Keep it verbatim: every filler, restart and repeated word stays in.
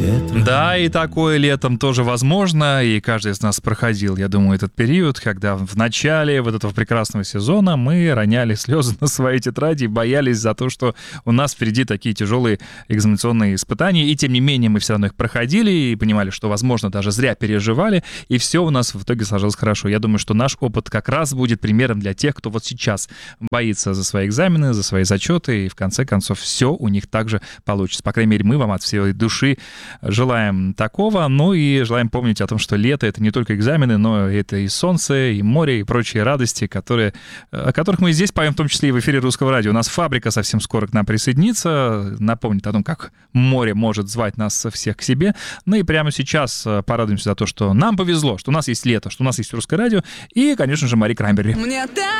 ветра. Да, и такое летом тоже возможно, и каждый из нас проходил, я думаю, этот период, когда в начале вот этого прекрасного сезона мы роняли слезы на свои тетради и боялись за то, что у нас впереди такие тяжелые экзаменационные испытания, и тем не менее мы все равно их проходили и понимали, что, возможно, даже зря переживали, и все у нас в итоге сложилось хорошо. Я думаю, что наш опыт как раз будет примером для тех, кто вот сейчас боится за свои экзамены, за свои зачеты, и в конце концов все у них также получится. По крайней мере, мы вам от всей души желаем такого, ну и желаем помнить о том, что лето — это не только экзамены, но это и солнце, и море, и прочие радости, которые, о которых мы здесь поем, в том числе и в эфире Русского радио. У нас Фабрика совсем скоро к нам присоединится, напомнит о том, как море может звать нас всех к себе. Ну и прямо сейчас порадуемся за то, что нам повезло, что у нас есть лето, что у нас есть Русское радио и, конечно же, Мари Краймбрери. Мне так